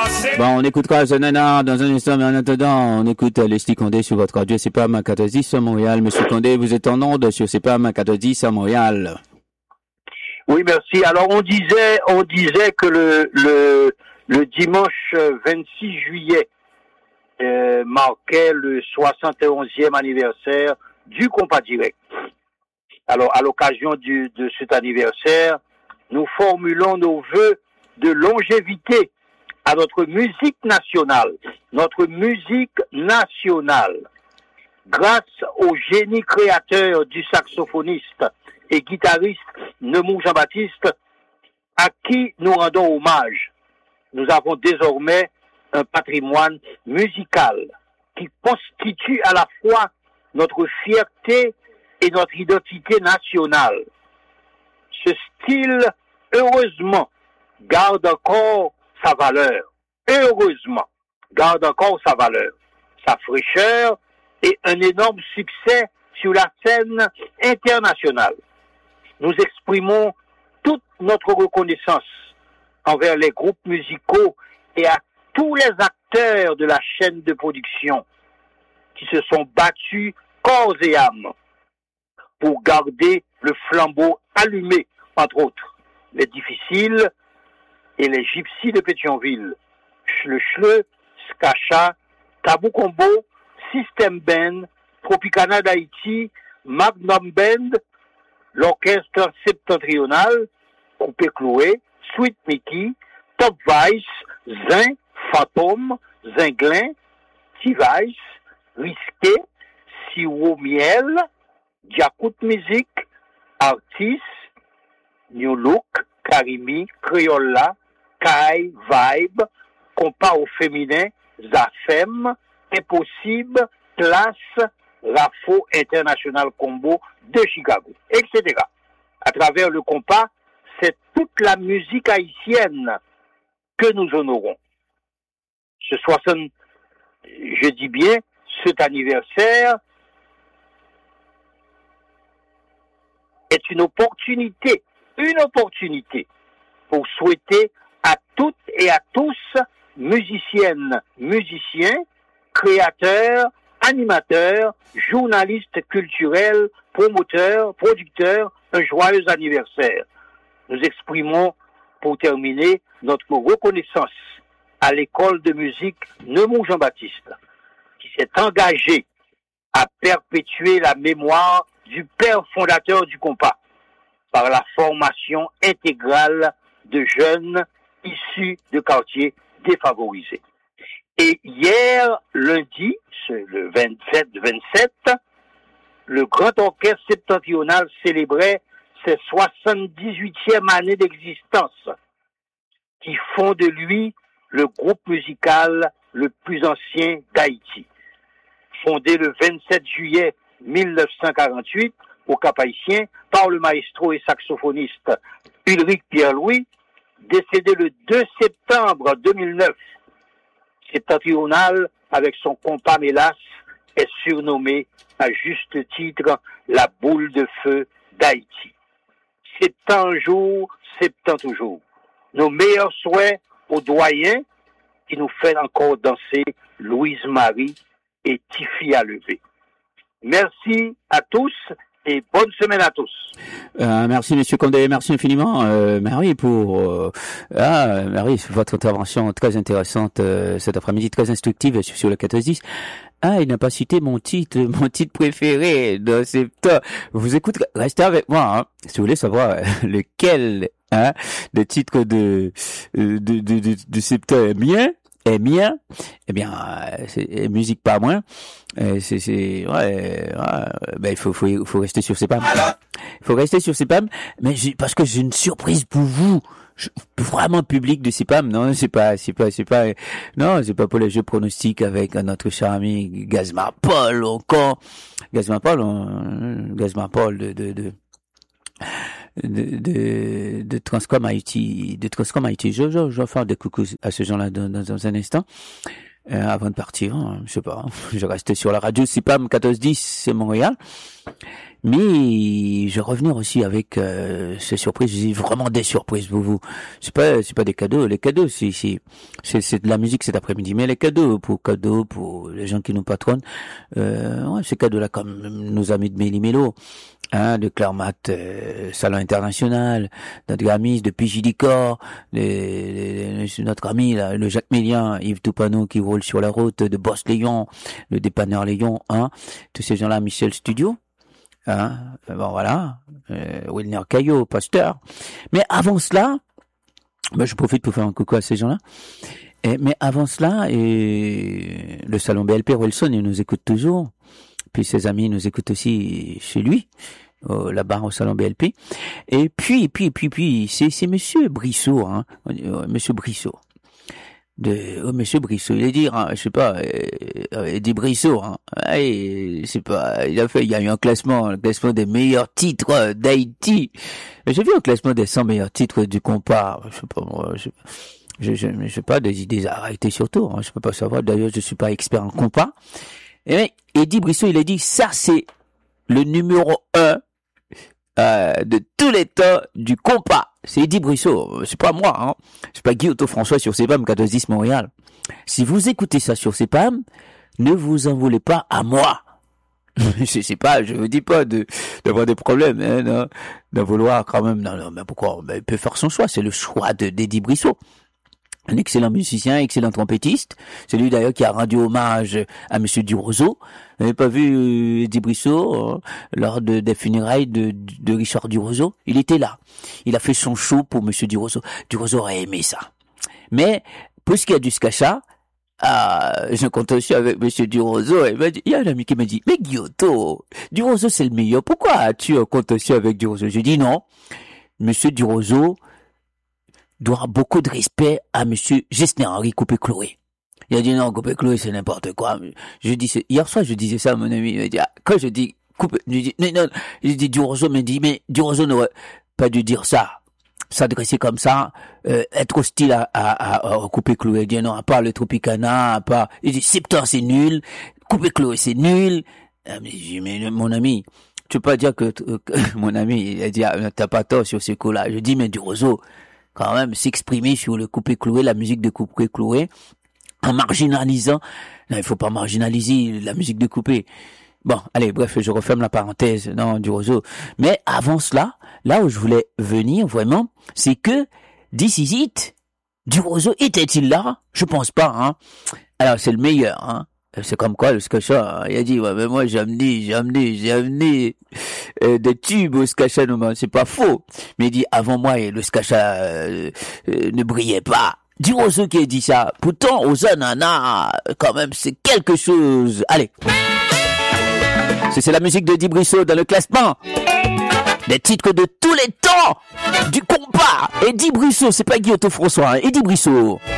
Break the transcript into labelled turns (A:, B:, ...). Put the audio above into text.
A: Bon, on écoutera Zanana dans un instant, mais en attendant, on écoute Leslie Condé sur votre radio CPAM 1410 à Montréal. Monsieur Condé, vous êtes en onde sur CPAM 1410 à Montréal.
B: Oui, merci. Alors, on disait que le dimanche 26 juillet marquait le 71e anniversaire du Compas Direct. Alors, à l'occasion de cet anniversaire, nous formulons nos vœux de longévité à notre musique nationale. Notre musique nationale, grâce au génie créateur du saxophoniste et guitariste Neumou Jean-Baptiste, à qui nous rendons hommage. Nous avons désormais un patrimoine musical qui constitue à la fois notre fierté et notre identité nationale. Ce style, heureusement, garde encore sa valeur. Heureusement, garde encore sa valeur, sa fraîcheur et un énorme succès sur la scène internationale. Nous exprimons toute notre reconnaissance envers les groupes musicaux et à tous les acteurs de la chaîne de production qui se sont battus corps et âme pour garder le flambeau allumé, entre autres, les difficiles et les gypsies de Pétionville, Schle, Skacha, Tabou Combo, System Band, Tropicana d'Haïti, Magnum Band, l'orchestre septentrional, Coupé Cloué, Sweet Mickey, Top Vice, Zin, Fantôme, Zinglin, T-Vice, Risqué, Siro Miel, Diakout Music, Artis, New Look, Karimi, Criolla, Kai, Vibe, Compas au féminin, Zafem, Impossible, Classe, Rafo International Combo de Chicago, etc. À travers le compas, c'est toute la musique haïtienne que nous honorons. Je dis bien, cet anniversaire est une opportunité pour souhaiter à toutes et à tous, musiciennes, musiciens, créateurs, animateurs, journalistes culturels, promoteurs, producteurs, un joyeux anniversaire. Nous exprimons, pour terminer, notre reconnaissance à l'école de musique Neumou Jean-Baptiste, qui s'est engagée à perpétuer la mémoire du père fondateur du compas par la formation intégrale de jeunes issus de quartiers défavorisés. Et hier, lundi, le 27, le Grand Orchestre Septentrional célébrait ses 78e année d'existence, qui font de lui le groupe musical le plus ancien d'Haïti. Fondé le 27 juillet 1948 au Cap-Haïtien par le maestro et saxophoniste Ulrich Pierre-Louis, décédé le 2 septembre 2009. Septentrional, avec son compas mélasse, est surnommé à juste titre la boule de feu d'Haïti. 70 jours, 70 toujours. Nos meilleurs souhaits aux doyens qui nous fait encore danser Louise Marie et Tiffy à lever. Merci à tous et bonne semaine à tous.
A: Merci Monsieur Condé, merci infiniment Marie pour Marie, votre intervention très intéressante cet après-midi, très instructive sur le 14-10. Il n'a pas cité mon titre préféré de septembre. Vous écoutez, restez avec moi, hein, si vous voulez savoir lequel, le titre de septembre est mien, eh bien, c'est musique pas moins. Ben il faut rester sur CPAM. Il faut rester sur CPAM, mais parce que j'ai une surprise pour vous. Vraiment public de CPAM, non, c'est pas pour les jeux pronostics avec notre cher ami Gazma Paul encore. Gazma Paul de Transcom Haïti, Je vais faire des coucous à ce gens-là dans un instant. Avant de partir, je sais pas, je reste sur la radio CPAM 1410 Montréal. Mais je vais revenir aussi avec ces surprises. J'ai vraiment des surprises pour vous. C'est pas des cadeaux. Les cadeaux, c'est de la musique cet après-midi. Mais les cadeaux pour les gens qui nous patronnent, ouais, ces cadeaux-là, comme nos amis de Méli-Mélo, hein, de Clermat, Salon International, notre ami de Pigidicor, notre ami là, le Jacques Mélien, Yves Toupano qui roule sur la route, de Boss Léon, le dépanneur Léon, hein, tous ces gens-là, Michel Studio. Hein, bon voilà, Wilner Caillot, Pasteur. Mais avant cela, je profite pour faire un coucou à ces gens-là. Mais avant cela, le salon BLP Wilson, il nous écoute toujours. Puis ses amis nous écoutent aussi chez lui, là-bas au salon BLP. Et puis, c'est Monsieur Brissot, hein, Monsieur Brissot. Monsieur Brissot, il est dire, hein, je sais pas, Eddie Brissot, hein, c'est pas, il y a eu un classement des meilleurs titres d'Haïti. J'ai vu un classement des 100 meilleurs titres du compas, je sais pas, moi, je sais pas, des arrêtés surtout, hein, je peux pas savoir, d'ailleurs, je suis pas expert en compas. Et Eddie Brissot, il a dit, ça c'est le numéro 1 de tous les temps du compas. C'est Eddie Brissot, c'est pas moi, hein. C'est pas Guy Otto-François sur CPAM 1410 Montréal. Si vous écoutez ça sur CPAM, ne vous en voulez pas à moi. Je sais pas, je vous dis pas d'avoir des problèmes, hein, non, de vouloir quand même, non, mais pourquoi? Il peut faire son choix, c'est le choix d'Eddie Brissot. Un excellent musicien, excellent trompettiste. C'est lui d'ailleurs qui a rendu hommage à Monsieur Duroseau. Vous n'avez pas vu Eddie Brissot lors des funérailles de Richard Duroseau? Il était là. Il a fait son show pour Monsieur Duroseau. Duroseau aurait aimé ça. Mais pour ce qui est du Skacha, je compte aussi avec Monsieur Duroseau. Il y a un ami qui m'a dit, mais Guyoto, Duroseau c'est le meilleur. Pourquoi as-tu un compte aussi avec Duroseau? J'ai dit non. Monsieur Duroseau doit beaucoup de respect à Monsieur Gessner-Henri Coupé-Chloé. Il a dit non, Coupé-Chloé c'est n'importe quoi. Hier soir je disais ça à mon ami. Il m'a dit, quand je dis Coupé, je dis non, il dit Duroseau m'a dit, mais Duroseau n'aurait pas dû dire ça. S'adresser comme ça, être hostile à Coupé-Chloé. Il dit non, à part le Tropicana, à part, il dit Septembre c'est nul, Coupé-Chloé c'est nul. Mais mon ami, tu peux pas dire que mon ami, il a dit, t'as pas tort sur ce coup-là. Je dis, mais Duroseau, quand même, s'exprimer sur le Coupé-Chloé, la musique de Coupé-Chloé, en marginalisant. Non, il faut pas marginaliser la musique de Coupé. Bon, allez, bref, je referme la parenthèse, non, Duroseau. Mais avant cela, là où je voulais venir, vraiment, c'est que, This Is It, Duroseau était-il là? Je pense pas, hein. Alors, c'est le meilleur, hein. C'est comme quoi, le Skacha, il a dit, ouais, mais moi, j'ai amené des tubes au Skacha, non, c'est pas faux. Mais il dit, avant moi, le Skacha ne brillait pas. Duroseau qui a dit ça. Pourtant, Ozanana, quand même, c'est quelque chose. Allez. C'est la musique de Eddie Brissot dans le classement des titres de tous les temps du compas. Eddie Brissot, c'est pas Guy Otto-François, hein. Eddie Brissot.